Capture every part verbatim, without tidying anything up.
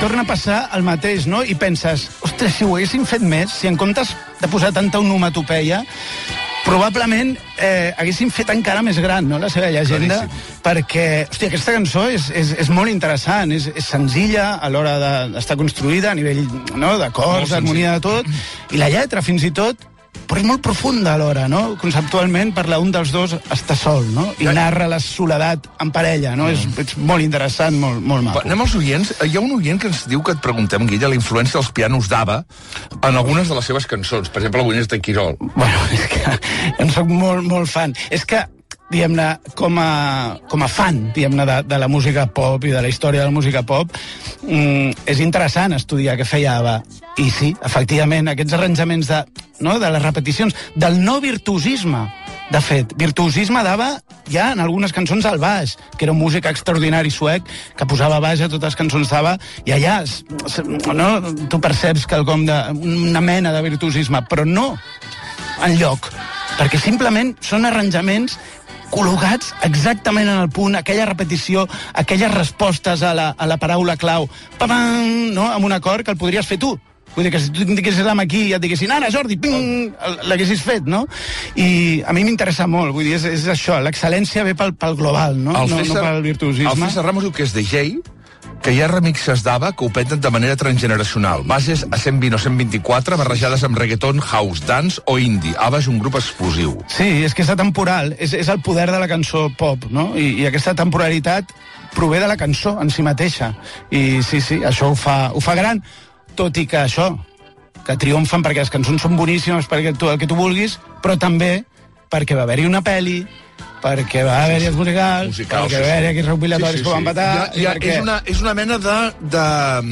torna a passar el mateix, no? I penses, ostres, si ho haguéssim fet més, si en comptes de posar tanta onomatopeia, probablement eh, haguéssim fet encara més gran, no?, la seva llegenda, claríssim. Perquè, hòstia, aquesta cançó és, és, és molt interessant, és, és senzilla a l'hora d'estar construïda, a nivell, no?, d'acords, d'harmonia, de tot, i la lletra, fins i tot, però és molt profunda alhora, no? Conceptualment, parla un dels dos està sol, no? I narra la soledat en parella, no? Mm. És, és molt interessant, molt, molt maco. Anem als oients. Hi ha un oient que ens diu que et preguntem, Guilla, la influència dels pianos d'Ava en algunes de les seves cançons. Per exemple, avui és de Quirol. Bueno, és que en soc molt, molt fan. És que diguem-ne, com a, com a fan, diguem-ne, de, de la música pop i de la història de la música pop, mm, és interessant estudiar què feia Ava. I sí, efectivament, aquests arranjaments de, no, de les repeticions, del no virtuosisme, de fet. Virtuosisme d'Ava ja en algunes cançons al baix, que era un músic extraordinari suec que posava baix a totes les cançons d'Ava, i allà no, tu perceps quelcom de, una mena de virtuosisme, però no enlloc, perquè simplement són arranjaments col·locats exactament en el punt, aquella repetició, aquelles respostes a la, a la paraula clau, pam, no? Amb un acord que el podries fer tu. Vull dir que si tu tinguessis l'am aquí i et diguessin, ara, Jordi, ping, l'haguessis fet, no? I a mi m'interessa molt, vull dir, és, és això, l'excel·lència ve pel, pel global, no? El no, César, no pel virtuosisme. El César Ramos diu que és D J, que hi ha remixes d'Ava que ho peten de manera transgeneracional. Bases a cent vint o cent vint-i-quatre barrejades amb reggaeton, house, dance o indie. Ava és un grup explosiu. Sí, és que és atemporal, és, és el poder de la cançó pop, no? I, i aquesta temporalitat prové de la cançó en si mateixa. I sí, sí, això ho fa, ho fa gran, tot i que això, que triomfen perquè les cançons són boníssimes, perquè tu, el que tu vulguis, però també perquè va haver-hi una pel·li, perquè va haver-hi els musicals, musicals perquè va haver-hi aquells recompilatoris sí, sí, sí. que van patar... Ja, ja, perquè... és, una, és una mena de, de,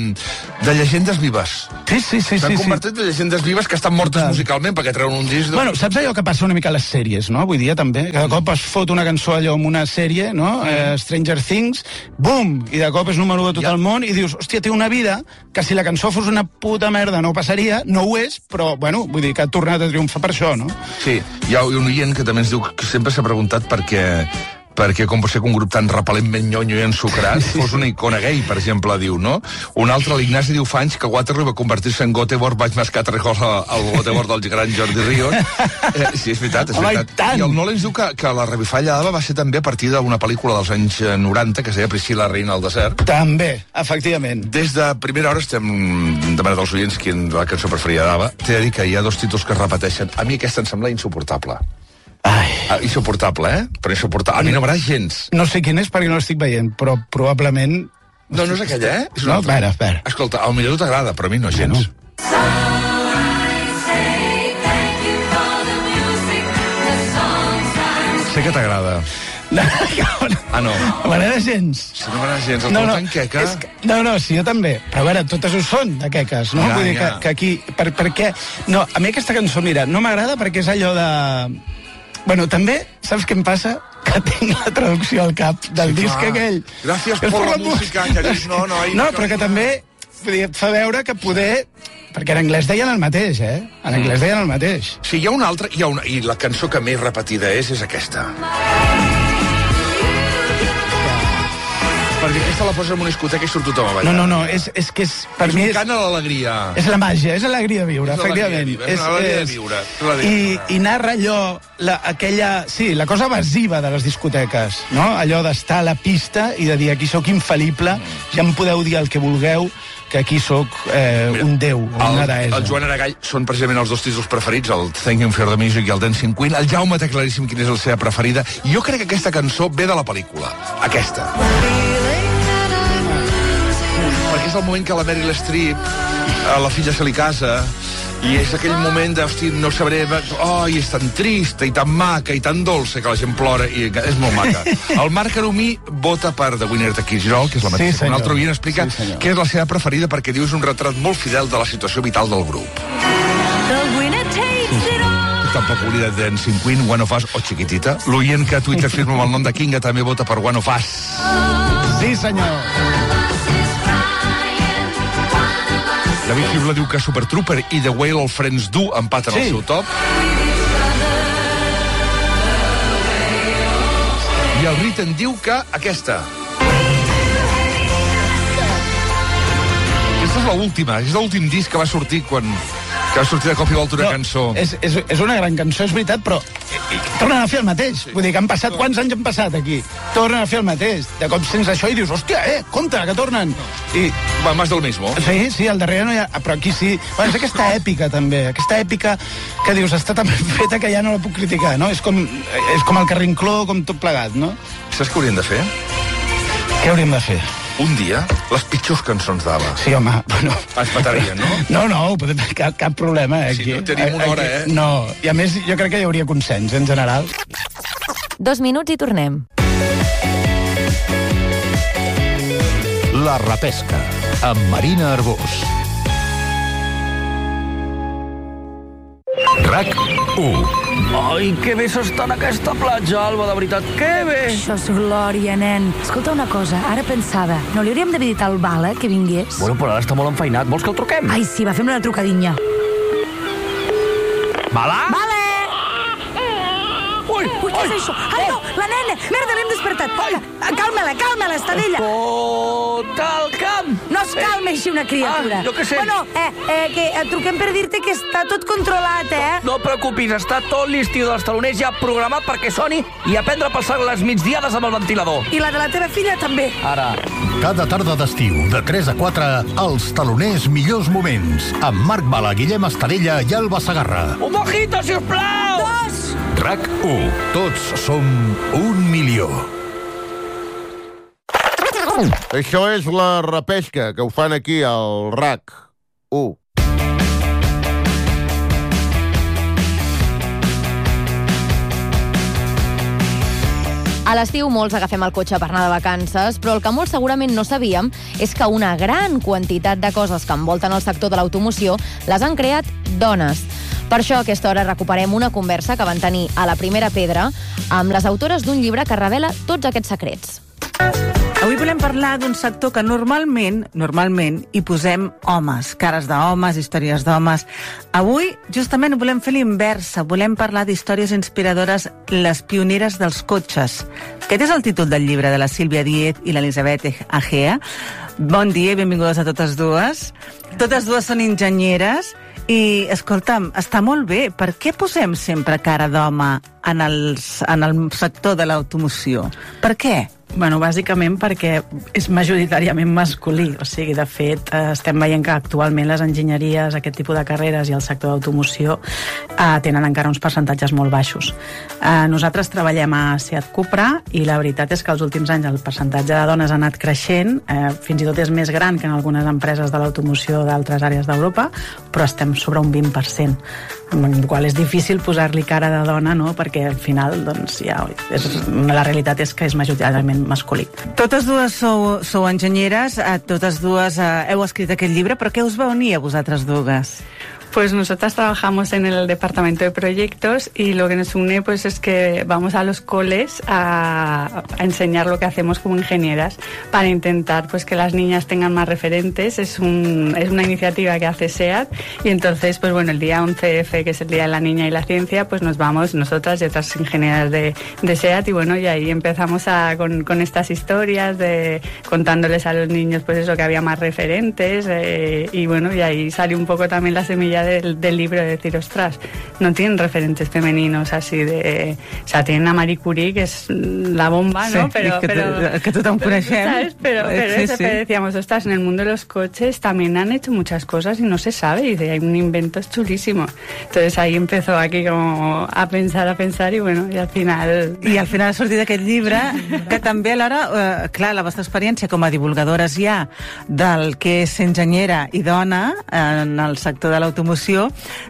de llegendes vives. Sí, sí, sí. S'han sí, convertit sí. en llegendes vives que estan mortes Total. musicalment perquè treuen un disc... De... Bueno, saps allò que passa una mica a les sèries, no? Avui dia també. Cada cop es fot una cançó allò amb una sèrie, no? Mm. Eh, Stranger Things, bum! I de cop és número de tot ja. el món i dius, hòstia, té una vida que si la cançó fos una puta merda no passaria, no ho és, però, bueno, vull dir que ha tornat a triomfar per això, no? Sí, hi ha un oient que també ens diu que sempre s'ha preguntat per què perquè com pot ser que un grup tan repel·lentment nyonyo i ensucrat fos una icona gay, per exemple, diu, no? Un altre, l'Ignasi, diu fa anys que Waterloo va convertir-se en Göteborg, vaig mascar tres cols al Göteborg del gran Jordi Ríos. Eh, sí, és veritat, és veritat. Home, I el Nolan ens diu que, que la revifalla d'Ava va ser també a partir d'una pel·lícula dels anys noranta que es deia Priscilla, reina del desert. També, efectivament. Des de primera hora estem demanant als oients quin la cançó preferida d'Ava. T'he de dir que hi ha dos títols que es repeteixen. A mi aquesta em sembla insuportable. Ai. Ah, insuportable, eh? Però insuportable. A mi no m'agrada gens. No sé quin és perquè no l'estic veient, però probablement... No, no és aquella, eh? És no, espera, espera. Escolta, al millor t'agrada, però a mi no gens. No. Sé que t'agrada. No, ah, no. No m'agrada gens. Si no m'agrada gens, el no, no, tan queca... que, no, no, sí, jo també. Però a veure, totes ho són, de queques, no? Ja, Vull dir ja. que, que aquí... Per, per què? No, a mi aquesta cançó, mira, no m'agrada perquè és allò de... Bueno, també, saps què em passa? Que tinc la traducció al cap del sí, disc clar. aquell. Gràcies per la música, que dius, no, no... No, però que també et fa veure que poder... Perquè en anglès deien el mateix, eh? En anglès deien el mateix. Sí, hi ha una altra, hi ha una, i la cançó que més repetida és, és aquesta. Perquè aquesta la poses en una discoteca i surt tothom a ballar. No, no, no, és, és que és... Per és mi un cant a l'alegria. És la màgia, és l'alegria de viure, és efectivament. És l'alegria de viure. I, I narra allò, la, aquella... Sí, la cosa evasiva de les discoteques, no? Allò d'estar a la pista i de dir aquí sóc infal·lible, ja em podeu dir el que vulgueu, que aquí sóc eh, Mira, un déu, una deessa. El Joan Aragall són precisament els dos títols preferits, el Thank You for the Music i el Dancing Queen. El Jaume té claríssim quina és la seva preferida. I jo crec que aquesta cançó ve de la pel·lícula. Aquesta. Perquè és el moment que la Meryl Streep, a la filla se li casa, i és aquell moment de, hosti, no sabré... Oh, i és tan trista, i tan maca, i tan dolça, que la gent plora, i és molt maca. El Marc Arumí vota per The Winner de Quirol, que és la mateixa. Sí, un altre oient explica sí, que és la seva preferida perquè diu és un retrat molt fidel de la situació vital del grup. The winner takes it all. Tampoc oblida de Dancing Queen, One of Us o Chiquitita. L'oient que a Twitter firma amb el nom de Kinga també vota per One of Us. Sí, senyor. David Fibla diu que Super Trooper i The Whale All Friends Do empaten sí. el seu top. I el Ritten diu que aquesta. l'última, és l'últim disc que va sortir quan... que va sortir de cop i volta una no, cançó. És, és, és una gran cançó, és veritat, però i, i, tornen a fer el mateix. Sí. Vull dir que han passat... Quants anys han passat aquí? Tornen a fer el mateix. De cop sents això i dius, hòstia, eh, compte, que tornen. I... Va, más del mismo. Sí, sí, al darrere no hi ha... Però aquí sí. Bueno, és aquesta èpica, també. Aquesta èpica que dius, està tan feta que ja no la puc criticar, no? És com, és com el Carrincló, com tot plegat, no? Saps què hauríem de fer? Què hauríem de fer? Un dia, les pitjors cançons d'Ava. Sí, home, bueno... Ens matarien, no? No, no, podem, cap, cap problema, eh, aquí. Sí, no tenim una hora, eh? No, i a més jo crec que hi hauria consens, en general. Dos minuts i tornem. La repesca, amb Marina Arbós. RAC u. Ai, que bé s'està en aquesta platja, Alba, de veritat, que bé! Això és glòria, nen. Escolta una cosa, ara pensava, no li hauríem de visitar el Bala, que vingués? Bueno, però ara està molt enfeinat, vols que el truquem? Ai, sí, va, fem una trucadinha. Bala? Bala! Ui, Ui, què és això? Ai, no, la nena! Merda, l'hem despertat. Calma-la, calma-la, Estadella. Tot el camp! No es calma així una criatura. Ah, jo què sé. Bueno, eh, eh, que et truquem per dir-te que està tot controlat, eh? No et preocupis, està tot l'estiu dels taloners ja programat perquè soni i aprendre a passar les migdiades amb el ventilador. I la de la teva filla també. Ara. Cada tarda d'estiu, de tres a quatre, els taloners millors moments, amb Marc Bala, Guillem Estadella i Alba Segarra. Un mojito, sisplau! Dos! RAC u. Tots som un milió. Això és la repesca, que ho fan aquí al RAC u. A l'estiu molts agafem el cotxe per anar de vacances, però el que molts segurament no sabíem és que una gran quantitat de coses que envolten el sector de l'automoció les han creat dones. Per això, a aquesta hora recuperem una conversa que van tenir a La Primera Pedra amb les autores d'un llibre que revela tots aquests secrets. Avui volem parlar d'un sector que normalment, normalment, hi posem homes, cares d'homes, històries d'homes. Avui, justament, volem fer l'inversa. Volem parlar d'històries inspiradores, les pioneres dels cotxes. Aquest és el títol del llibre de la Sílvia Diez i l'Elisabet Agea. Bon dia i benvingudes a totes dues. Totes dues són enginyeres i, escolta'm, està molt bé. Per què posem sempre cara d'home en, els, en el sector de l'automoció? Per què? Bueno, bàsicament perquè és majoritàriament masculí. O sigui, de fet, estem veient que actualment les enginyeries, aquest tipus de carreres i el sector d'automoció eh, tenen encara uns percentatges molt baixos. Eh, nosaltres treballem a Seat Cupra i la veritat és que els últims anys el percentatge de dones ha anat creixent, eh, fins i tot és més gran que en algunes empreses de l'automoció d'altres àrees d'Europa, però estem sobre un vint per cent, amb el qual és difícil posar-li cara de dona, no? Perquè al final, doncs, ja, és, la realitat és que és majoritàriament masculí. Totes dues sou, sou enginyeres, eh, totes dues eh, heu escrit aquest llibre, però què us va unir a vosaltres dues? Pues nosotras trabajamos en el departamento de proyectos y lo que nos une pues es que vamos a los coles a, a enseñar lo que hacemos como ingenieras para intentar pues que las niñas tengan más referentes. Es, un, es una iniciativa que hace SEAT y entonces pues bueno, el día once efe, que es el Día de la Niña y la Ciencia, pues nos vamos nosotras y otras ingenieras de, de SEAT y bueno, y ahí empezamos a, con, con estas historias de contándoles a los niños pues eso, que había más referentes eh, y bueno, y ahí salió un poco también la semilla Del, del libro de decir, ostras, no tienen referentes femeninos así de... O sea, tienen a Marie Curie, que es la bomba, ¿no? Sí, pero, que, pero, que tothom coneixem. ¿sabes? Pero, pero sí, eso, sí. Pero decíamos, ostras, en el mundo de los coches también han hecho muchas cosas y no se sabe, y dice, hay un invento chulísimo. Entonces ahí empezó aquí como a pensar, a pensar, y bueno, y al final... I al final ha sortit aquest llibre, que també alhora, eh, clar, la vostra experiència com a divulgadores ja del que és enginyera i dona en el sector de l'automoció,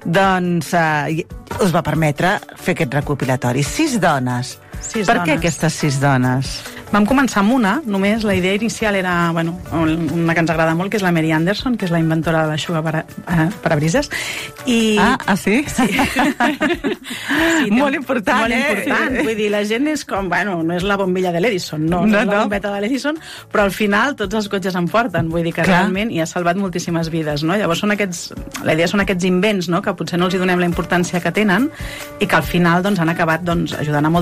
doncs eh, us va permetre fer aquest recopilatori. Sis dones. Sis per dones. què aquestes sis dones? Vam començar amb una, només la idea inicial era, bueno, una que ens agrada molt, que és la Mary Anderson, que és la inventora de l'eixuga para, eh, parabrises. I... Ah, ah, sí? Sí. sí molt important, molt eh? important. Vull dir, la gent és com, bueno, no és la bombilla de l'Edison, no, no, no és la no. bombeta de l'Edison, però al final tots els cotxes en porten, vull dir que Clar. realment hi ha salvat moltíssimes vides, no? Llavors són aquests, la idea són aquests invents, no?, que potser no els hi donem la importància que tenen i que al final doncs, han acabat doncs, ajudant a moltes vides,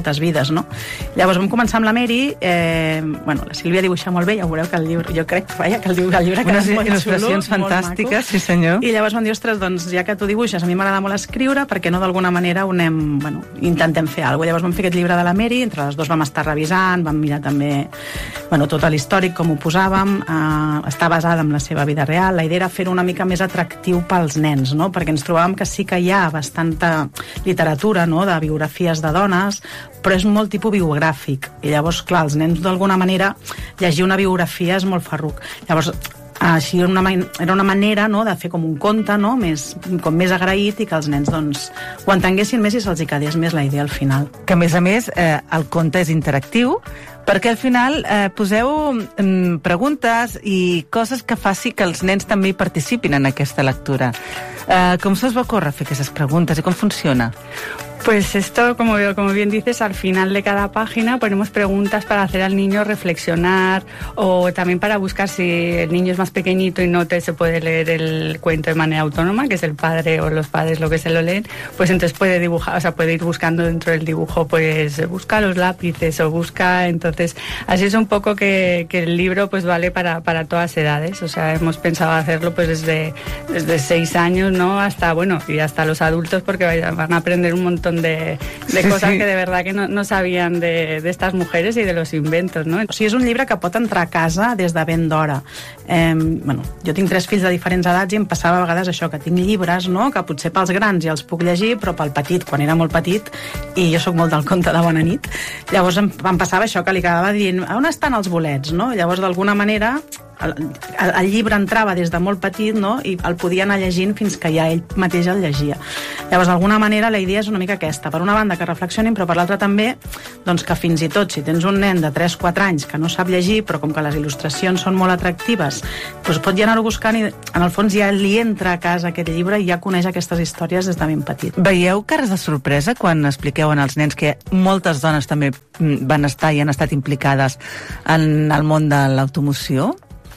no? Llavors vam començar amb la Mary, eh, bueno, la Sílvia dibuixa molt bé, ja veureu que el llibre, jo crec vaja, que el llibre, el llibre unes molt il·lustracions xulo, fantàstiques, molt sí senyor. I llavors vam dir, ostres, doncs ja que tu dibuixes, a mi m'agrada molt escriure, perquè no d'alguna manera ho anem, bueno, intentem fer alguna cosa. Llavors vam fer aquest llibre de la Mary, entre les dues vam estar revisant, vam mirar també, bueno, tot l'històric, com ho posàvem, eh, està basada en la seva vida real, la idea era fer-ho una mica més atractiu pels nens, no? Perquè ens trobàvem que sí que hi ha bastanta literatura, no?, de biografies de dones, però és molt tipus biogràfic, i llavors, clar, els nens d'alguna manera llegir una biografia és molt ferruc. Llavors, així era una, era una manera, no?, de fer com un conte, no?, més, com més agraït, i que els nens doncs, ho entenguessin més i se'ls hi quedés més la idea al final. Que a més a més eh, el conte és interactiu, perquè al final eh, poseu mm, preguntes i coses que faci que els nens també hi participin en aquesta lectura. Eh, com se us va ocórrer fer aquestes preguntes i com funciona? Pues esto, como, como bien dices, al final de cada página ponemos preguntas para hacer al niño reflexionar, o también para buscar si el niño es más pequeñito y no te se puede leer el cuento de manera autónoma, que es el padre o los padres lo que se lo leen, pues entonces puede dibujar, o sea, puede ir buscando dentro del dibujo, pues busca los lápices o busca, entonces así es un poco que, que el libro pues vale para, para todas edades, o sea, hemos pensado hacerlo pues desde, desde seis años, ¿no?, hasta, bueno, y hasta los adultos, porque van a aprender un montón de, de sí, coses sí. que de verdad que no, no sabien de, de estas mujeres i de los inventos, no? O sigui, és un llibre que pot entrar a casa des de ben d'hora. Eh, bueno, jo tinc tres fills de diferents edats i em passava a vegades això, que tinc llibres, no?, que potser pels grans ja els puc llegir, però pel petit, quan era molt petit, i jo sóc molt del conte de Bona nit, llavors em, em passava això, que li quedava dient, on estan els bolets, no? Llavors, d'alguna manera, el, el, el llibre entrava des de molt petit, no?, i el podia anar llegint fins que ja ell mateix el llegia. Llavors, d'alguna manera, la idea és una mica aquesta. Per una banda, que reflexionin, però per l'altra també, doncs que fins i tot, si tens un nen de tres quatre anys que no sap llegir, però com que les il·lustracions són molt atractives, doncs pot ja anar-ho buscant i, en el fons, ja li entra a casa aquest llibre i ja coneix aquestes històries des de ben petit. Veieu cares de sorpresa quan expliqueu als nens que moltes dones també van estar i han estat implicades en el món de l'automoció?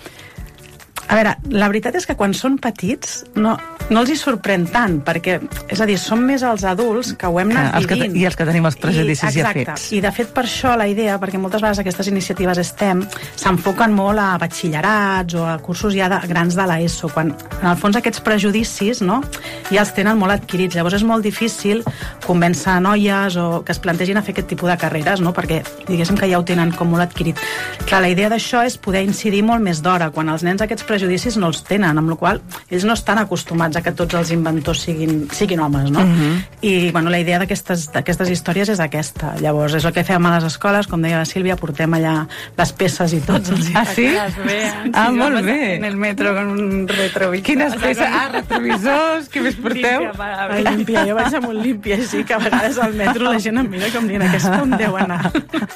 A veure, la veritat és que quan són petits no, no els hi sorprèn tant, perquè, és a dir, som més els adults que ho hem anat els vivint. Que, I els que tenim els prejudicis I, ja fets. I de fet per això la idea, perquè moltes vegades aquestes iniciatives STEM s'enfoquen molt a batxillerats o a cursos ja de, grans de l'ESO, quan en el fons aquests prejudicis, no?, ja els tenen molt adquirits. Llavors és molt difícil convèncer noies o que es plantegin a fer aquest tipus de carreres, no?, perquè diguéssim que ja ho tenen com molt adquirit. Clar, la idea d'això és poder incidir molt més d'hora, quan els nens aquests prejudicis no els tenen, amb la qual ells no estan acostumats a que tots els inventors siguin, siguin homes, no? Uh-huh. I, bueno, la idea d'aquestes d'aquestes històries és aquesta. Llavors, és el que fem a les escoles, com deia la Sílvia, portem allà les peces i tots. Els ah, sí? Vean, ah, sí, molt bé. En el metro con un retrovisor. Quines peces? Ah, retrovisors, què més porteu? A Límpia, jo vaig amb un Límpia, així que a vegades al metro la gent em mira com dient, aquesta on deu anar?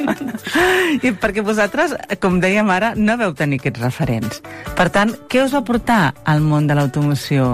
I perquè vosaltres, com dèiem ara, no veu tenir aquests referents. Per tant, què us va portar al món de l'automoció?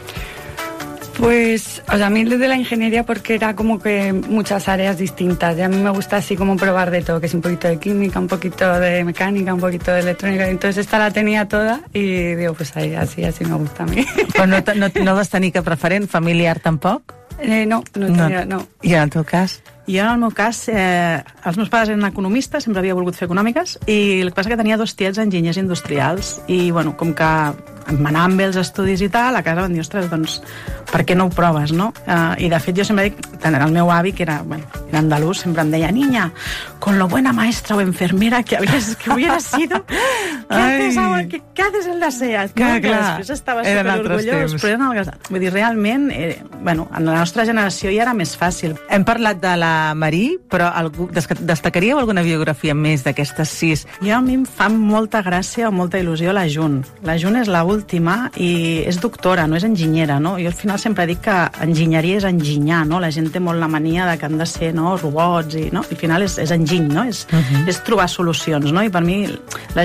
Pues, o sea, a mí desde la ingeniería, porque era como que muchas áreas distintas, y a mí me gusta así como probar de todo, que es un poquito de química, un poquito de mecánica, un poquito de electrónica, entonces esta la tenía toda y digo, pues ahí, así, así me gusta a mí. Però no, no, no vas tenir cap referent familiar tampoc? Eh, no, no, tenia, no. no. I en el teu cas? Jo, en el meu cas, eh, els meus pares eren economistes, sempre havia volgut fer econòmiques, i el que passa que tenia dos tiets enginyers industrials, i, bueno, com que m'anaven bé els estudis i tal, a casa van dir, ostres, doncs, per què no ho proves, no? Eh, I, de fet, jo sempre dic, tant el meu avi, que era, bueno, era andalús, sempre em deia, niña, con lo buena maestra o enfermera que, habías, que hubiera sido, ¿qué haces, ¿qué, ¿qué haces en la SEAT? Clar, no? Que clar, després estava superorgullós, però eren altres. Vull dir, realment, eh, bueno, en la nostra generació ja era més fàcil. Hem parlat de la Marí, però algú, destacaríeu alguna biografia més d'aquestes sis? Jo, a mi em fa molta gràcia o molta il·lusió la Jun. La Jun és l'última i és doctora, no és enginyera, no? Jo al final sempre dic que enginyeria és enginyar, no? La gent té molt la mania de que han de ser, no, robots, i, no? I al final és, és enginy, no? És, uh-huh. és trobar solucions, no? I per mi la Jun ho representa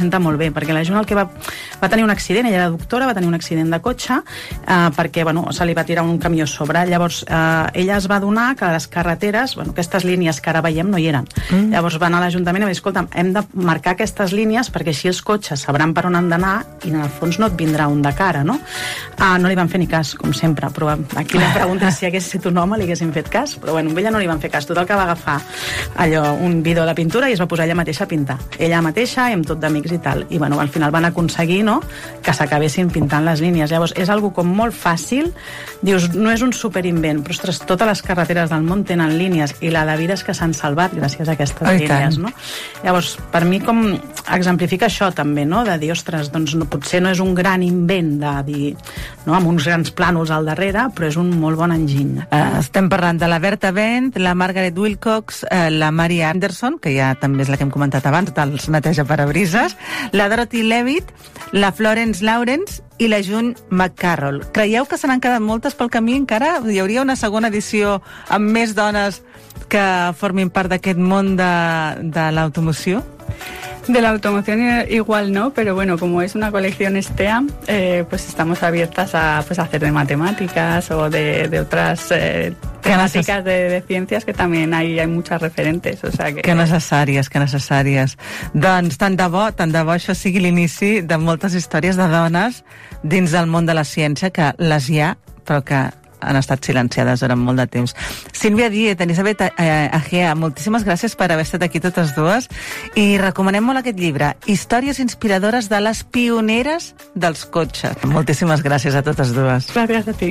representa molt bé, perquè la June el que va, va tenir un accident, ella era doctora, va tenir un accident de cotxe, eh, perquè bueno, se li va tirar un camió a sobre. Llavors, eh, ella es va adonar que les carreteres, bueno, aquestes línies que ara veiem no hi eren. Mm. Llavors va anar a l'Ajuntament i va dir, escolta, hem de marcar aquestes línies perquè així els cotxes sabran per on han d'anar i en el fons no et vindrà un de cara, no? Uh, no li van fer ni cas, com sempre, però aquí la pregunta és si hagués estat un home li haguessin fet cas, però bueno, amb ella no li van fer cas. Total que va agafar allò, un bidó de pintura i es va posar ella mateixa a pintar. Ella mateixa, i amb tot d'amics i tal. I bueno, al final van aconseguir, no?, que s'acabessin pintant les línies. Llavors, és algo com molt fàcil, dius, no és un superinvent, però ostres, totes les carreteres del món tenen línies i la de vides que s'han salvat gràcies a aquestes oh, línies, no? Llavors, per mi com exemplifica això també, no?, de dir, ostres, doncs no, potser no és un gran invent de dir, no?, amb uns grans plànols al darrere, però és un molt bon enginy. Uh, estem parlant de la Berta Bent, la Margaret Wilcox, uh, la Mary Anderson, que ja també és la que hem comentat abans, els neteja parabrises, la Dorothy Levitt, la Florence Lawrence i la June McCarroll. Creieu que se n'han quedat moltes pel camí encara? Hi hauria una segona edició amb més dones que formin part d'aquest món de, de l'automoció? De la automoción igual no, pero bueno, como es una colección STEAM, eh, pues estamos abiertas a, pues, a hacer de matemáticas o de, de otras eh, temáticas de, de ciencias que también hay, hay muchas referentes. O sea que... que necessàries, que necessàries. Doncs tant de bo, tant de bo això sigui l'inici de moltes històries de dones dins del món de la ciència, que les hi ha, però que han estat silenciades durant molt de temps. Sílvia Díez, Elisabet eh, Agea, moltíssimes gràcies per haver estat aquí totes dues i recomanem molt aquest llibre, Històries inspiradores de les pioneres dels cotxes. Moltíssimes gràcies a totes dues. Gràcies a ti.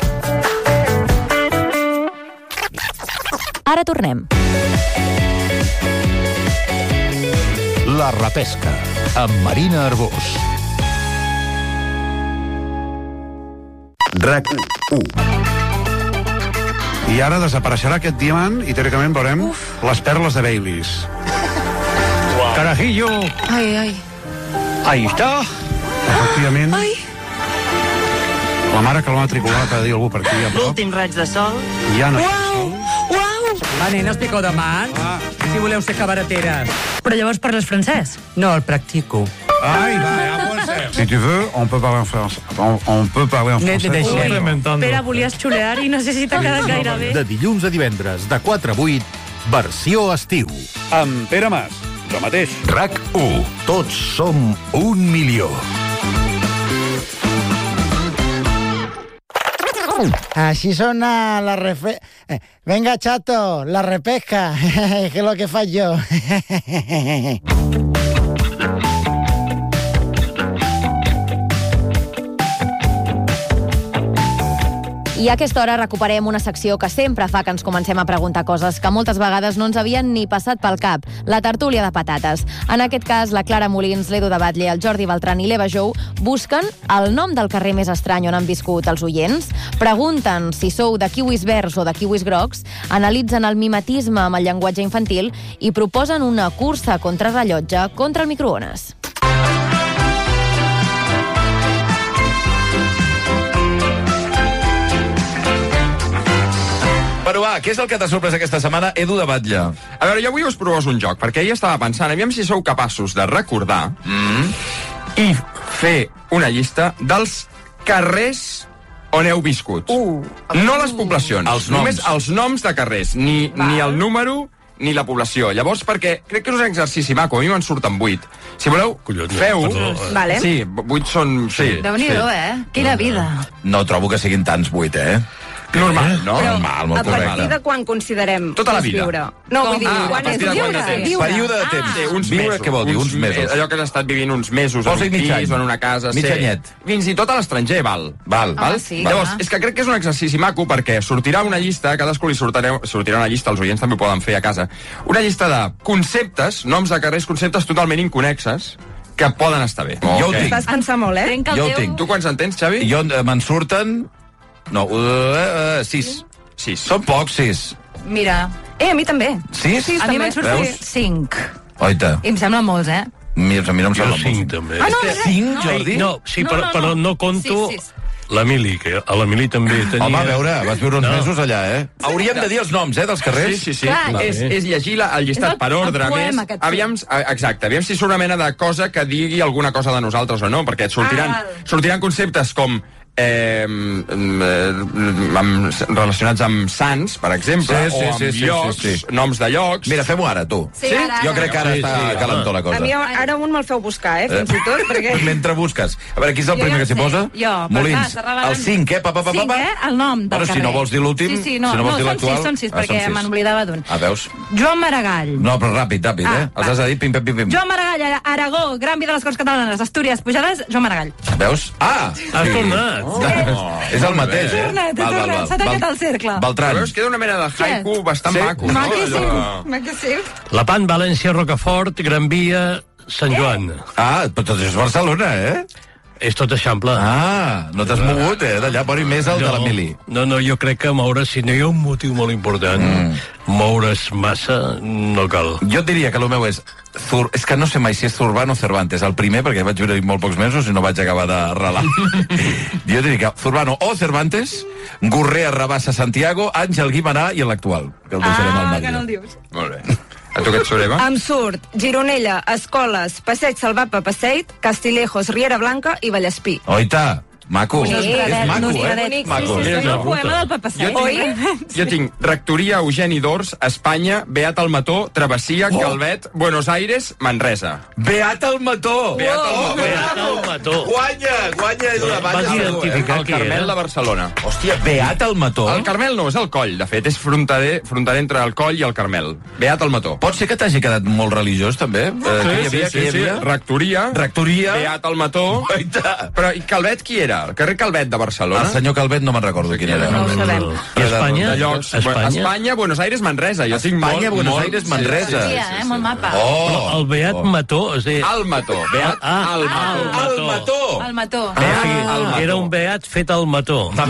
Ara tornem. La repesca, amb Marina Arbós. RAC u. I ara desapareixerà aquest diamant i teòricament veurem Uf. les perles de Baileys. Wow. Carajillo. Ai, ai. Ahí està. Efectivament. Ai. La mare que l'ha matriculat a dir algú per aquí. L'últim raig de sol. Ja no. Uau, uau. Va, nenes, picó de mà, ah. si voleu ser cabareteres. Però llavors parles francès? No, el practico. Ai, va, ja pot ser. Si tu veux, on peut parler en français. On, on peut parler en français. Pere, volies xulear i no sé si t'ha quedat gaire bé. De dilluns a divendres, de quatre a vuit, versió estiu. Amb Pere Mas, jo mateix. RAC u. Tots som un milió. Així sona la refe... Eh, venga, chato, la repesca, que es lo que faig jo. I a aquesta hora recuperem una secció que sempre fa que ens comencem a preguntar coses que moltes vegades no ens havien ni passat pel cap, la tertúlia de patates. En aquest cas, la Clara Molins, l'Edu de Batlle, el Jordi Beltran i l'Eva Jou busquen el nom del carrer més estrany on han viscut els oients, pregunten si sou de kiwis verds o de kiwis grocs, analitzen el mimetisme amb el llenguatge infantil i proposen una cursa contra rellotge contra el microones. Però va, què és el que t'ha sorprès aquesta setmana, Edu de Batlle? A veure, jo avui us proposo un joc, perquè ahir estava pensant, aviam si sou capaços de recordar mm. i fer una llista dels carrers on heu viscut. Uh, no les poblacions, els noms. només els noms de carrers, ni, ni el número ni la població. Llavors, perquè crec que és un exercici maco, a mi me'n surten vuit. Si voleu, Collons, feu... Perdó. Vale. Sí, vuit són... Sí. Déu-n'hi-do, sí. eh? Quina vida. No trobo que siguin tants vuit, eh? Normal, no? Però Normal, molt a partir correcte. de quan considerem Tota la que és vida. viure? No, vull dir, Ah, quan a és partir de viure? quant de temps? Viure. Període de Ah. temps. Sí, uns Viure, mesos. què vol dir? Uns mesos. Allò que has estat vivint uns mesos Vols en un dir mig pis any? o en una casa. Mig sí. anyet. Fins i tot a l'estranger, val. Val. Ah, val? sí, Llavors, clar. és que crec que és un exercici maco perquè sortirà una llista, cadascú li sortirà, sortirà una llista, els oients també ho poden fer a casa, una llista de conceptes, noms de carrers, conceptes totalment inconexes, que poden estar bé. Okay. Jo ho tinc. Estàs pensant molt, eh? Jo ho tinc. Tu quants en tens, Xavi? Jo eh, me'n surten... No, uh, uh, sis. Sis. Són pocs, sis. Mira. Eh, a mi també. Sis? Sí, a mi me'n surten Veus? cinc. Oita. I em semblen molts, eh? Mira, a mi no em Jo sembla cinc, molt. també. Ah, no, Cinc, no. Jordi? No, sí, No, però, no, no. però no compto... Sis, sis. l'Emili, que a l'Emili també tenia... Home, a veure, vas viure uns mesos allà, eh? Hauríem de dir els noms, eh, dels carrers. Sí, sí, sí. Clar, és, és llegir la, el llistat per ordre, més. Aviam, exacte, aviam si surt una mena de cosa que digui alguna cosa de nosaltres o no, perquè et sortiran, ah. sortiran conceptes com... Eh, amb, relacionats amb sants, per exemple, sí, sí, o amb sí, sí, llocs, sí, sí. noms de llocs. Mira, fem-ho ara, tu. Sí, ara, ara. Jo crec que ara sí, està sí, calentó la cosa. A mi ara un me'l feu buscar, eh, fins i tot, perquè... Mentre busques. A veure, qui és el primer que s'hi posa? Jo, Molins. El cinc, eh? Pa, pa, pa, pa. cinc, eh? El nom del carrer. Si no vols dir l'últim, sí, sí, no, si no vols dir l'actual... No, són sis, són sis, perquè me n'oblidava d'un. Ah, veus? Joan Maragall. No, però ràpid, ràpid, eh? Els has de dir pim, pim, pim, pim. Joan Maragall, Aragó, Gran Via de les Corts Catalanes, Astúries, Pujades, Joan Maragall. Veus? Ah! Has tornat. És el mateix, eh? He tornat, he tornat, s'ha tancat el cercle. Beltran. Veus, queda una mena de haiku bastant maco. Maquíssim, maquíssim. La Pan, València, Rocafort, Gran Via, Sant Joan. Ah, però tot és Barcelona, eh? És tot Eixample. Ah, no t'has mogut, eh? D'allà poni més el de l'Emili. No, no, jo crec que moure's, si no hi ha un motiu molt important, mm. moure's massa no cal. Jo et diria que el meu és... Zur... És que no sé mai si és Zurbano o Cervantes. El primer, perquè vaig viure molt pocs mesos i no vaig acabar de relar. Jo diria que Zurbano o Cervantes, Gurrea, Rabassa, Santiago, Àngel Guimarà i l'actual. Que el deixarem al Ah, que no el dius. Molt bé. A tu què et surt, Eva? Em surt Gironella, Escoles, Passeig Salvat Passeig, Castillejos, Riera Blanca i Vallespí. Oita! Maco. Sí, és maco, eh? Maco. Sí, sí, sí. El poema del Papasseig. Jo tinc, jo tinc Rectoria Eugeni d'Ors, Espanya, Beat al Mató, Travessia, oh. Calvet, Buenos Aires, Manresa. Beat al Mató! Beat al Mató! Beat al Mató! Guanya! Guanya és una banda. Vas identificar El Carmel de Barcelona. Hòstia, Beat al Mató? El Carmel no, és el Coll, de fet, és fronterer, fronterer entre el Coll i el Carmel. Beat al Mató. Pot ser que t'hagi quedat molt religiós, també? Sí, eh, sí, havia, sí, sí, sí. Rectoria. Rectoria. Beat al Mató. Oita. Però i Calvet qui era? El carrer Calvet de Barcelona. El senyor Calvet no me'n recordo quin era. No ho sabem. Espanya? De llocs. Espanya? Espanya, Buenos Aires, Manresa. Jo tinc Espanya, molt, Buenos molt... Aires, Manresa. Sí, eh? Molt mapa. Oh! Però el Beat Mató, és a dir... Al Mató. Beat Ah, al ah, Mató. Al Mató! El Mató. Ah, o sigui, al Mató. era un beat fet al mató. No,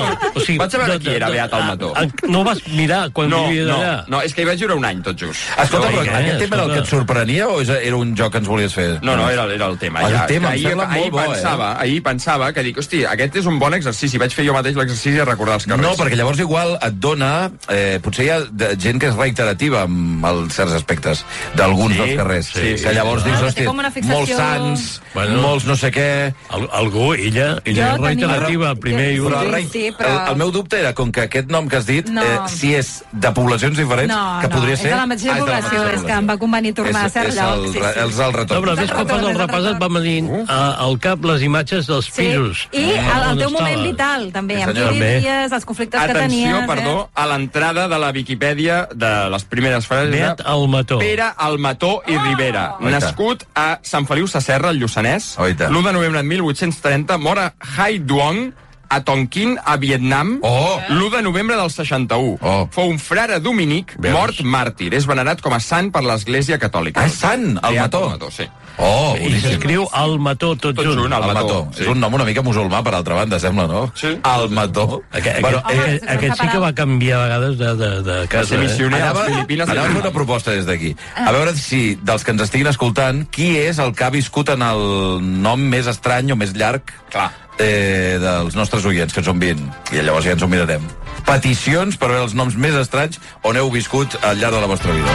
o sigui, Vaig a veure qui era Beat al Mató. No vas mirar quan No, vivies no, allà? no, és que hi vaig viure un any, tot just. Escolta, No, però què? aquest tema era el que et sorprenia o era un joc que ens volies fer? No, no, era, era el tema. El ja. tema, em ahir, sembla ahir molt bo, pensava, eh? Ahir pensava que dic, hosti, aquest és un bon exercici. Vaig fer jo mateix l'exercici de recordar els carrers. No, perquè llavors igual et dona... Eh, potser hi ha de, gent que és reiterativa amb els certs aspectes d'alguns Sí, dels carrers. sí, que sí. llavors Ah, dius, té hosti, com una fixació- molts sants, Bueno. molts no sé què... Al, algú, ella, ella és Jo tenia- reiterativa, el primer i Però, últim. rei, Sí, però- el, el meu dubte era, com que aquest nom que has dit, No. eh, si és de poblacions diferents, No, que no, podria és ser... de la mateixa Ah, és de la població, mateixa és que em va convenir tornar és, a cert és lloc. El, Sí, sí. És el retorn. No, però a més, quan fas el repàs et va venir uh, al cap les imatges dels Sí, pisos. i el, el On teu moment estaves. vital, també, Sí, amb qui senyor. vivies, els conflictes que tenies... Atenció, perdó, a l'entrada de la Viquipèdia de les primeres frases Beat de al Mató. Pere Almató i Rivera, Oita. nascut a Sant Feliu Sasserra, al Lluçanès, Oita. l'u de novembre de mil vuit-cents trenta, mor a Hai Duong, a Tonkin, a Vietnam, Oh. l'u de novembre del seixanta-u. Oh. Fou un frare dominic, Veus? mort màrtir. És venerat com a sant per l'Església Catòlica. Ah, és sant, el Beat Mató. Almató, sí. Oh, I s'escriu al Mató, tot, Tot junt. junt, al El Mató. Mató, sí. És un nom una mica musulmà, per altra banda, sembla, no? Sí. El Mató. Aquest, Bueno, aquest, eh, aquest, aquest sí que va canviar a vegades de, de, de casa. ser missioner. Eh? a Anava, les Filipines anava a fer i- una proposta des d'aquí. A veure si, dels que ens estiguin escoltant, qui és el que ha viscut en el nom més estrany o més llarg Clar. eh, dels nostres oients, que són vint. I llavors ja ens ho mirarem. Peticions per veure els noms més estranys on heu viscut al llarg de la vostra vida.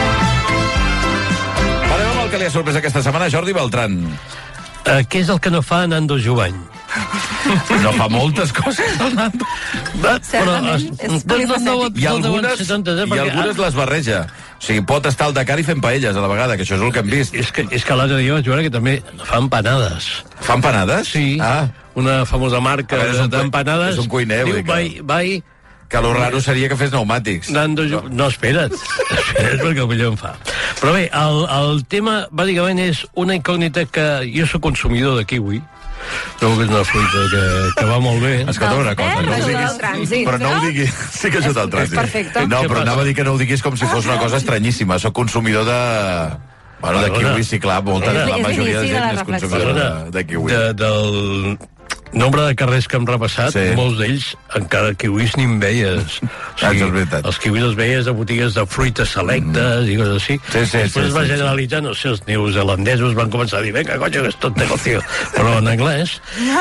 Parlem amb el que li ha sorprès aquesta setmana, Jordi Beltran. Uh, què és el que no fa Nando Jovany? No fa moltes coses, el Nando. Certament, és polifacètic. I algunes, setanta, i algunes les barreja. O sigui, pot estar al Dakar i fent paelles a la vegada, que això és el que hem vist. És que, és que l'altre dia vaig veure que també fa empanades. Fa empanades? Sí, Ah, una famosa marca A veure, és un cui- d'empanades. és un cuiner, vull Diu, dir que- vai, vai, que lo raro seria que fes pneumàtics. Nando Jo... No, espera't. Espera't perquè potser em fa. Però bé, el, el tema, bàsicament, és una incògnita que jo soc consumidor de kiwi. Trobo que és una fruita que, que va molt bé. Escolta una cosa, no ho Ajuda diguis. al trànsit, Però no ho no? diguis. Sí que ajuda al trànsit. perfecte. No, Què però passa? anava a dir que no ho diguis com si fos una cosa estranyíssima. Soc consumidor de... Bueno, de Perdona. kiwi, sí, clar, molta, És- la és majoria de l'inici de gent la és reflexió. consumidor Perdona, de, de kiwi. de, del, nombre de carrers que hem repassat, Sí. molts d'ells encara kiwis ni en veies. O Ah, és veritat. els kiwis els veies a botigues de fruites selectes i coses així. Sí, sí, Després sí, es va sí, generalitzar, no sé, els neozelandesos van començar a dir, venga, coño, que és tot negocio, però en anglès.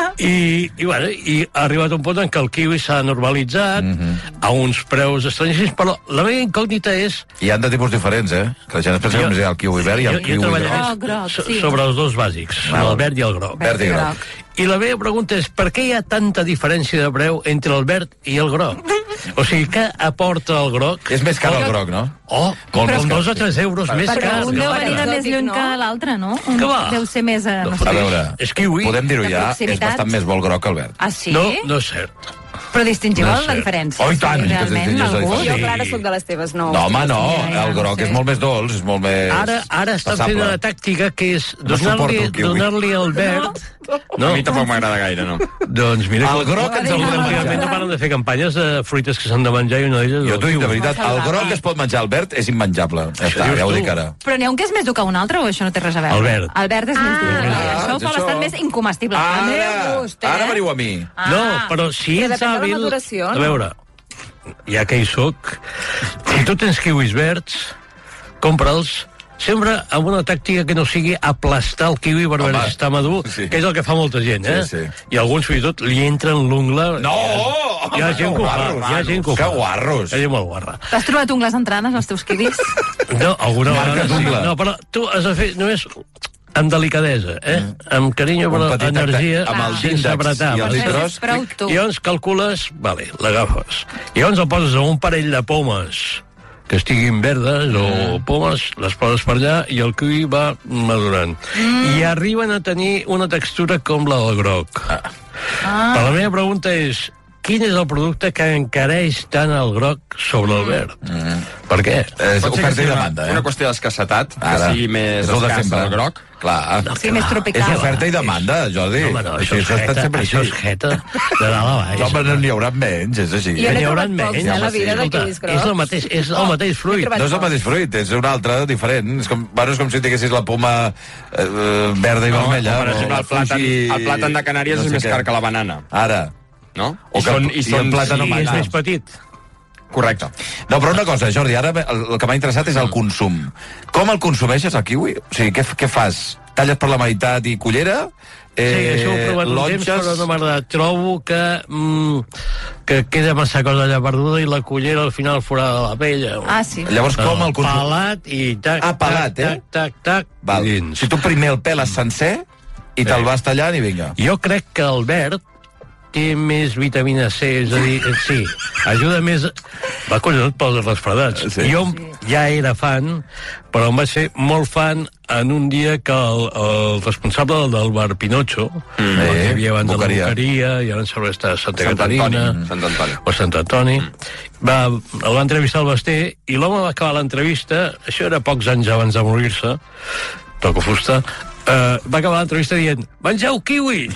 I, i, bueno, i ha arribat un punt en què el kiwi s'ha normalitzat a uns preus estrangers, però la meva incògnita és... Hi ha de tipus diferents, eh? Que la gent es pensa que només hi ha el kiwi verd i el Jo, kiwi jo treballaré groc. Oh, groc, so- sí. sobre els dos bàsics, Val. el verd i el groc. Verd i groc. I la meva pregunta és, per què hi ha tanta diferència de preu entre el verd i el groc? O sigui, què aporta el groc? És més car el groc, no? Oh, Molt més com car, dos o sí. tres euros més Però car. un deu Clar. venir de més lluny no? que l'altre, no? Un Que va? deu ser més... eh, No, A sé. veure, És kiwi. podem dir-ho De ja, és proximitat. bastant més bo el groc que el verd. Ah, sí? No, no és cert. Però distingiu No la sé. diferència. Oh, i tant, Sí, que realment, distingeix la el gust. diferència. Jo, Clara, sóc de les teves, no. No, home, no, Ja, ja, el no groc sé. és molt més dolç, és molt més Ara, ara estan fent passable. una tàctica que és No suporto donar-li el kiwi. donar-li el verd... No. A mi tampoc m'agrada gaire, no. Doncs mira, El groc ens el podem menjar. últimament no paren de fer campanyes de fruites que s'han de menjar i una d'elles... Jo el t'ho dic de kiwi. veritat, el groc es pot menjar, el verd és immenjable. Ja està, dius ja ho tu? dic ara. Però n'hi ha un que és més dur que un altre o això no té res a veure? El verd. El verd és més dur. Ah, això és fa això. bastant més incomestible. Ara, El meu gust, eh? ara veniu a mi. No, però si Però ets depèn de la hàbil... maduració, A no? veure, ja que hi soc, si tu tens kiwis verds, compra'ls sempre amb una tàctica que no sigui aplastar el kiwi per Home, veure si està madur, sí. que és el que fa molta gent, eh? Sí, sí. I alguns fins i tot li entren l'ungla... No! Hi ha gent que ho fa, guarros, hi ha gent que ho que fa. guarros. Hi ha gent molt guarra. T'has trobat ungles entranes als teus kiwis? No, alguna Marca vegada sí. d'ungla. No, però tu has de fer només amb delicadesa, eh? Amb carinyo, Un però petit energia, tac-tac, amb els sense índexs apretar. i els perquè- litros. Prou tu. I llavors calcules, vale, l'agafes. I llavors el poses en un parell de pomes que estiguin verdes o pomes, les poses per allà i el kiwi va madurant. Mm. I arriben a tenir una textura com la del groc. Ah. Però la meva pregunta és, quin és el producte que encareix tant el groc sobre el verd? Mm. Per què? És Pot ser que oferta i sigui una, demanda, eh? una qüestió d'escassetat, que Ara, sigui més és el de escàs sempre. el groc. Clar. Sí, més tropical. És oferta i demanda, Jordi. No, home, no, això, Sí, és ha estat jeta, sempre això així. és jeta de dalt a baix. No, però n'hi haurà menys, és així. Jo n'he N'hi haurà trobat pocs, menys. eh, a la vida de Escolta, kiwis grocs. és el mateix, és el mateix fruit. trobat No és el mateix fruit, és un altre, diferent. És com, bueno, és com si tinguessis la poma eh, verda i No, vermella. o, per exemple, el plàtan, el plàtan de Canàries no és sé més què. car que la banana, Ara. no? O que- i el plàtan I és més petit. Correcte. No, però una cosa, Jordi, ara el, el que m'ha interessat és el consum. Com el consumeixes, el kiwi? O sigui, què, què fas? Talles per la meitat i cullera? Sí, això ho he provat un temps, però no m'ha agradat. Trobo que, mm, que queda massa cosa allà perduda i la cullera al final forada de la pell. Ah, sí. Llavors, com el consum? Pelat i tac, Ah, pelat, tac, eh? tac, tac, tac, Val. dins. Si tu primer el peles sencer i te'l vas tallant i vinga. Jo crec que el verd té més vitamina C, és a dir, eh, sí, ajuda més... Va, collons, pels refredats. Sí. Jo ja era fan, però em vaig fer molt fan en un dia que el, el responsable del bar Pinocho, mm, el que hi havia abans de la Boqueria. Boqueria, i ara em sembla que està a Santa Sant Caterina, Antoni. Sant Antoni. o Sant Antoni, va, el va entrevistar el Basté, i l'home va acabar l'entrevista, això era pocs anys abans de morir-se, toco fusta, eh, va acabar l'entrevista dient, mengeu kiwis!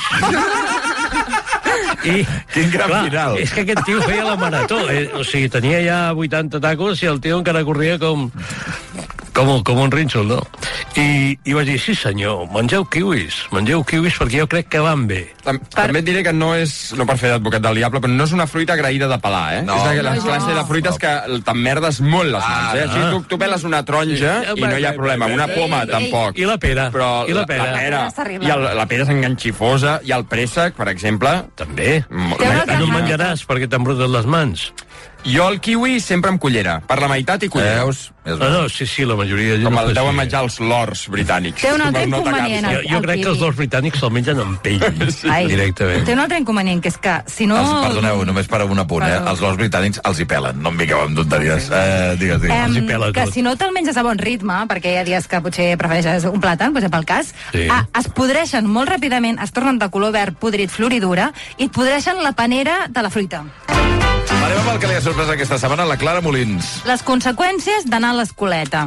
I, Quin gran final. És que aquest tio feia la marató, eh? O sigui, tenia ja vuitanta tacos i el tio encara corria com... Com, com un rínxol, no? I, I vaig dir, sí senyor, mengeu kiwis, mengeu kiwis perquè jo crec que van bé. Tam També et diré que no és, no per fer d'advocat del diable, però no és una fruita agraïda de pelar, eh? No, és de la no, classe no. de fruites que t'emmerdes molt les mans, eh? Així tu, tu peles una taronja Sí. i no hi ha problema. Una poma, Ei, tampoc. I la pera, Però i la pera. La, pera, Està arribant. i el, la pera és enganxifosa, i el préssec, per exemple... També. mo- Té una No en menjaràs perquè t'embruten les mans. Jo el kiwi sempre amb cullera, per la meitat i cullera. Veus? És No, no, sí, sí, la majoria de gent Com ho el fa deuen així. menjar els lords britànics. Té un altre per no inconvenient. atacar-se. Jo, jo El crec que els kiwi. dos britànics se'l mengen amb pell, Ai. directament. Té un altre inconvenient, que és que si no... Els, perdoneu, només per un apunt, eh? Perdó. Els lors britànics els hi pelen, no em vingueu amb tonteries. Eh, digues, digues. Els hi Em, pela que tot. si no te'l menges a bon ritme, perquè hi ha dies que potser prefereixes un plàtan, per exemple, el cas, Sí. ah, es podreixen molt ràpidament, es tornen de color verd podrit, floridura, i et podreixen la panera de la fruita. Anem amb el que li ha sorprès aquesta setmana, la Clara Molins. Les conseqüències d'anar a l'escoleta.